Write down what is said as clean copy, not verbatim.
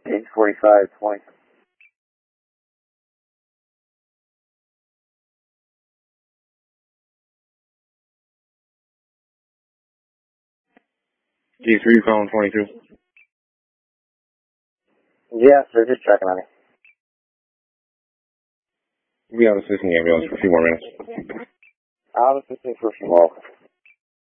8:45:20. G3 calling 22. Yeah, sir, just checking on it. We have assisting ambulance for a few more minutes. I'll assist you for a few more.